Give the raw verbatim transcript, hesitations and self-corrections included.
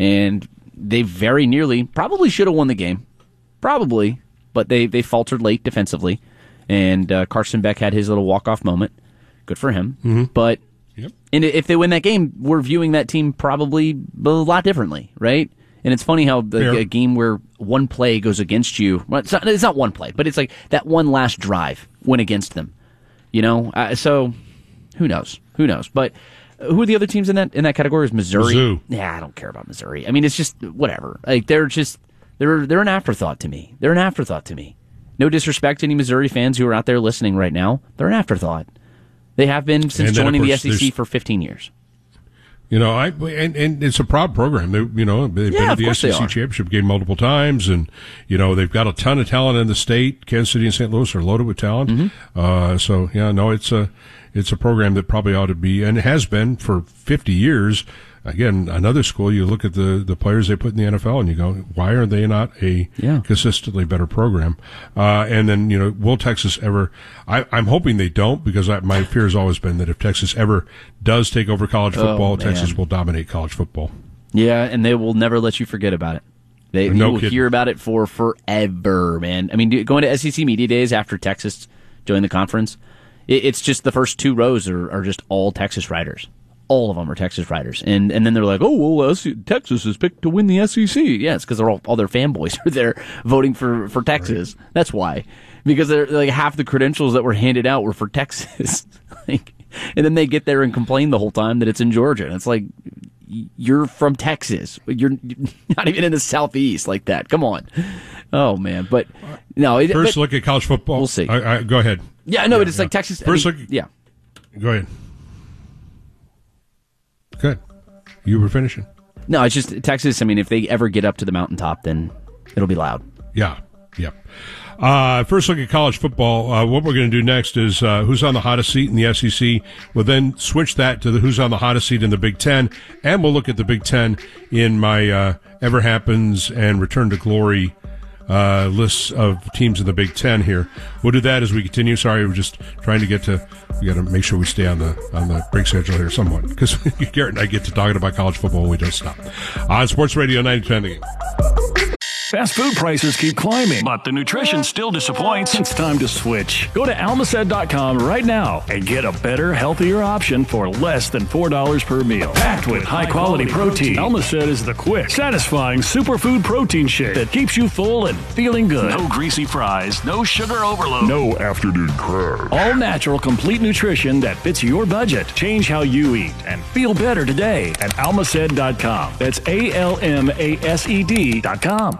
And they very nearly, probably should have won the game. Probably. But they, they faltered late defensively. And uh, Carson Beck had his little walk-off moment. Good for him. Mm-hmm. But yep. and if they win that game, we're viewing that team probably a lot differently, right? And it's funny how the, a game where one play goes against you, well, it's, not, it's not one play, but it's like that one last drive went against them. You know? Uh, so, who knows? Who knows? But who are the other teams in that in that category? Is Missouri? Mizzou. Yeah, I don't care about Missouri. I mean, it's just whatever. Like they're just they're they're an afterthought to me. They're an afterthought to me. No disrespect to any Missouri fans who are out there listening right now. They're an afterthought. They have been since joining the S E C for fifteen years. You know, I and, and it's a proud program. They, you know, they've yeah, been to the S E C championship game multiple times, and you know they've got a ton of talent in the state. Kansas City and Saint Louis are loaded with talent. Mm-hmm. Uh, so yeah, no, it's a it's a program that probably ought to be, and it has been for fifty years. Again, another school, you look at the, the players they put in the N F L and you go, why are they not a yeah. consistently better program? Uh, and then, you know, will Texas ever, I, I'm hoping they don't, because I, my fear has always been that if Texas ever does take over college football, oh, Texas will dominate college football. Yeah, and they will never let you forget about it. They no you will kidding. hear about it for forever, man. I mean, going to S E C Media Days after Texas joined the conference, it, it's just the first two rows are, are just all Texas writers. All of them are Texas writers, and and then they're like, oh well, Texas is picked to win the S E C. Yeah, it's because they're all all their fanboys are there voting for for Texas. Right. That's why, because they're like half the credentials that were handed out were for Texas. Like, and then they get there and complain the whole time that it's in Georgia, and it's like, you're from Texas, you're not even in the Southeast like that. Come on, oh man, but no. It, First but, look at college football. We'll see. I, I, go ahead. Yeah, no, yeah, but it's yeah. like Texas. First I mean, look. Yeah. Go ahead. Good. You were finishing. No, it's just Texas. I mean, if they ever get up to the mountaintop, then it'll be loud. Yeah. Yep. Uh, first look at college football. Uh, what we're going to do next is uh, who's on the hottest seat in the S E C. We'll then switch that to the who's on the hottest seat in the Big Ten, and we'll look at the Big Ten in my uh, Ever Happens and Return to Glory uh, lists of teams in the Big Ten here. We'll do that as we continue. Sorry, we're just trying to get to. We got to make sure we stay on the on the break schedule here somewhat, because Garrett and I get to talking about college football and we don't stop. On Sports Radio ninety ten The Game. Fast food prices keep climbing, but the nutrition still disappoints. It's time to switch. Go to almacet dot com right now and get a better, healthier option for less than four dollars per meal. Packed with high-quality protein, Almacet is the quick, satisfying superfood protein shake that keeps you full and feeling good. No greasy fries, no sugar overload, no afternoon crash. All natural, complete nutrition that fits your budget. Change how you eat and feel better today at almacet dot com. That's A L M A S E D dot com.